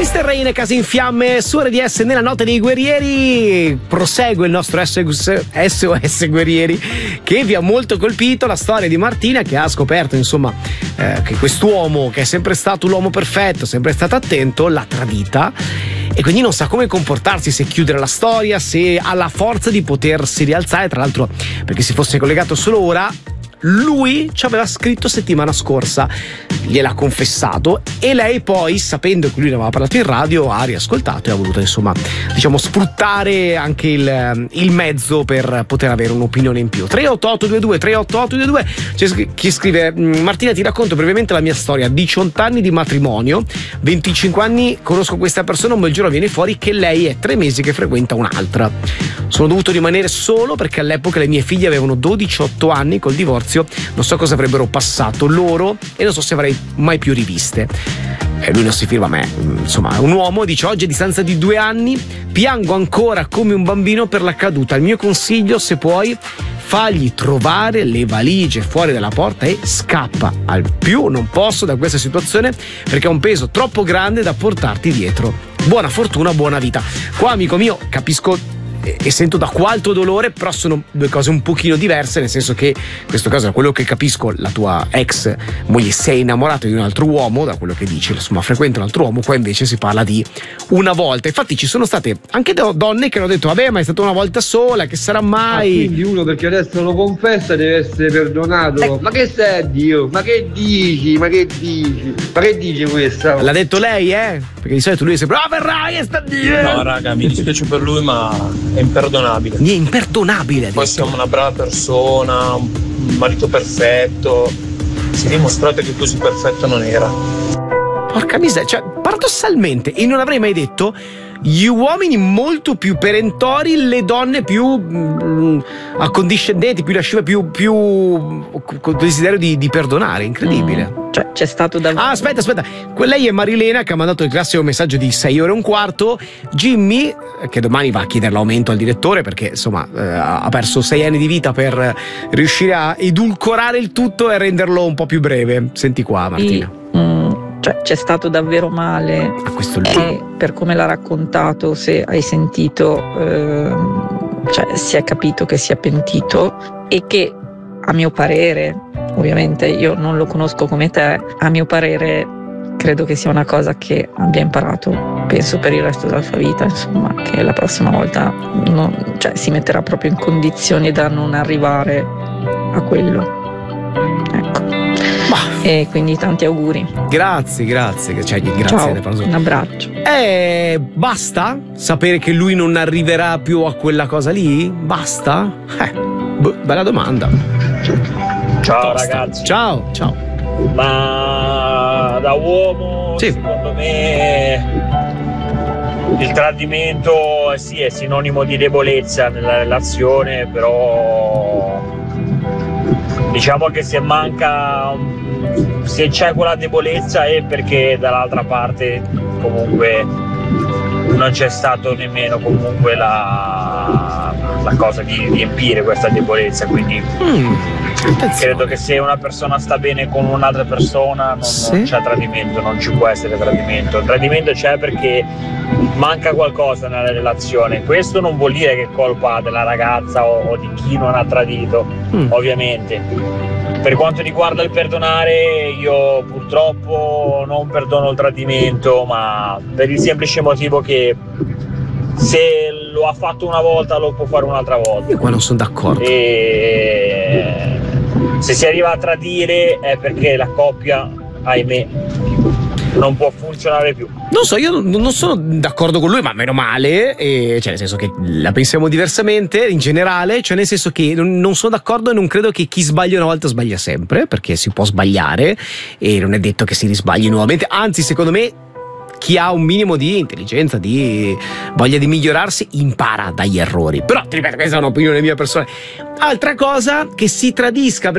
Mr. Rain, Case in Fiamme su RDS nella notte dei guerrieri. Prosegue il nostro SOS Guerrieri, che vi ha molto colpito la storia di Martina, che ha scoperto insomma che quest'uomo, che è sempre stato l'uomo perfetto, sempre stato attento, l'ha tradita e quindi non sa come comportarsi, se chiudere la storia, se ha la forza di potersi rialzare. Tra l'altro, perché si fosse collegato solo ora, lui ci aveva scritto settimana scorsa, gliel'ha confessato e lei poi, sapendo che lui ne aveva parlato in radio, ha riascoltato e ha voluto insomma, diciamo, sfruttare anche il mezzo per poter avere un'opinione in più. 38822 c'è chi scrive: Martina, ti racconto brevemente la mia storia. 18 anni di matrimonio, 25 anni conosco questa persona, un bel giorno viene fuori che lei è 3 mesi che frequenta un'altra. Sono dovuto rimanere solo perché all'epoca le mie figlie avevano 12-8 anni, col divorzio non so cosa avrebbero passato loro e non so se avrei mai più riviste. E lui non si firma, ma insomma, un uomo, dice: oggi a distanza di 2 anni piango ancora come un bambino per l'accaduta. Il mio consiglio, se puoi, fagli trovare le valigie fuori dalla porta e scappa al più non posso da questa situazione, perché è un peso troppo grande da portarti dietro. Buona fortuna, buona vita. Qua, amico mio, capisco e sento da qua il tuo dolore, però sono due cose un pochino diverse, nel senso che in questo caso, da quello che capisco, la tua ex moglie si è innamorata di un altro uomo, da quello che dici, insomma frequenta un altro uomo. Qua invece si parla di una volta. Infatti ci sono state anche donne che hanno detto: vabbè, ma è stata una volta sola, che sarà mai. Quindi uno, perché adesso lo confessa, deve essere perdonato. Ma che sei Dio? Ma che dici? Ma che dici questa? L'ha detto lei, perché di solito lui è sempre: verrai e sta Dio. No raga, mi dispiace per lui, ma è imperdonabile. È imperdonabile. Poi siamo una brava persona, un marito perfetto. Si è dimostrato che così perfetto non era. Porca miseria, cioè, paradossalmente, e non avrei mai detto, gli uomini molto più perentori, le donne più accondiscendenti, più lascive, più con desiderio di perdonare. Incredibile. Cioè, c'è stato davvero. Ah, aspetta. Lei è Marilena, che ha mandato il classico messaggio di 6 ore e un quarto. Jimmy, che domani va a chiedere l'aumento al direttore, perché insomma ha perso 6 anni di vita per riuscire a edulcorare il tutto e renderlo un po' più breve. Senti qua, Martina. Cioè, c'è stato davvero male. Questo e per come l'ha raccontato, se hai sentito, cioè, si è capito che si è pentito e che, a mio parere, ovviamente io non lo conosco come te, a mio parere credo che sia una cosa che abbia imparato, penso, per il resto della sua vita, insomma, che la prossima volta si metterà proprio in condizioni da non arrivare a quello. Ecco. E quindi tanti auguri. Grazie. Ciao, un abbraccio. Basta sapere che lui non arriverà più a quella cosa lì? Basta? Bella domanda. Ciao ragazzi. Ciao. Ma da uomo, sì, secondo me il tradimento è sinonimo di debolezza nella relazione, però diciamo che se c'è quella debolezza è perché dall'altra parte comunque non c'è stato nemmeno comunque la cosa di riempire questa debolezza, quindi credo che se una persona sta bene con un'altra persona non c'è tradimento, non ci può essere tradimento. Il tradimento c'è perché manca qualcosa nella relazione. Questo non vuol dire che è colpa della ragazza o di chi non ha tradito, ovviamente. Per quanto riguarda il perdonare, io purtroppo non perdono il tradimento, ma per il semplice motivo che se lo ha fatto una volta lo può fare un'altra volta. Io qua non sono d'accordo. E se si arriva a tradire è perché la coppia, ahimè, non può funzionare più. Non so, io non sono d'accordo con lui, ma meno male, cioè nel senso che la pensiamo diversamente in generale, cioè nel senso che non sono d'accordo e non credo che chi sbaglia una volta sbaglia sempre, perché si può sbagliare e non è detto che si risbagli nuovamente, anzi secondo me chi ha un minimo di intelligenza, di voglia di migliorarsi, impara dagli errori. Però ti ripeto, questa è un'opinione mia personale. Altra cosa, che si tradisca